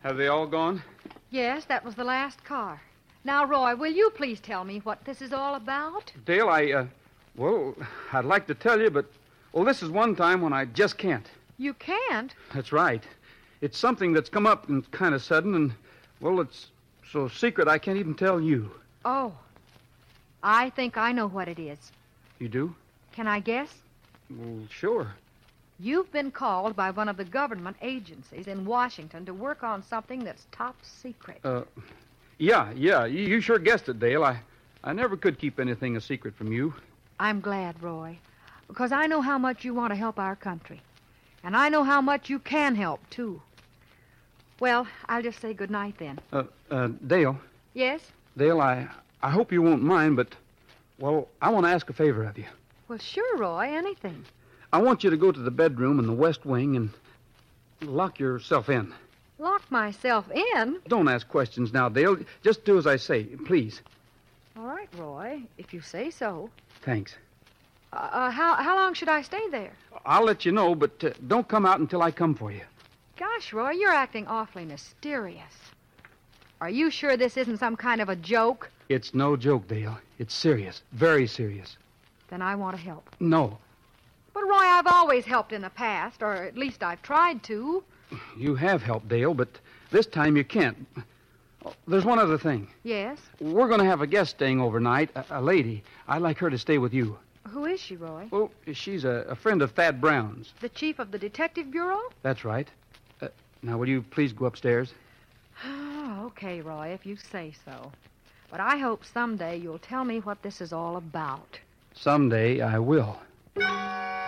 Have they all gone? Yes, that was the last car. Now, Roy, will you please tell me what this is all about? Dale, I'd like to tell you, but, this is one time when I just can't. You can't? That's right. It's something that's come up and kind of sudden, and, it's so secret I can't even tell you. Oh, I think I know what it is. You do? Can I guess? Well, sure. You've been called by one of the government agencies in Washington to work on something that's top secret. Yeah. You sure guessed it, Dale. I never could keep anything a secret from you. I'm glad, Roy, because I know how much you want to help our country. And I know how much you can help, too. Well, I'll just say good night then. Dale. Yes? Dale, I hope you won't mind, but, I want to ask a favor of you. Well, sure, Roy, anything. I want you to go to the bedroom in the west wing and lock yourself in. Lock myself in? Don't ask questions now, Dale. Just do as I say, please. All right, Roy, if you say so. Thanks. How long should I stay there? I'll let you know, but don't come out until I come for you. Gosh, Roy, you're acting awfully mysterious. Are you sure this isn't some kind of a joke? It's no joke, Dale. It's serious. Very serious. Then I want to help. No. But, Roy, I've always helped in the past, or at least I've tried to. You have helped, Dale, but this time you can't. There's one other thing. Yes? We're going to have a guest staying overnight, a lady. I'd like her to stay with you. Who is she, Roy? Well, she's a friend of Thad Brown's. The chief of the detective bureau? That's right. Now, will you please go upstairs? Okay, Roy, if you say so. But I hope someday you'll tell me what this is all about. Someday I will.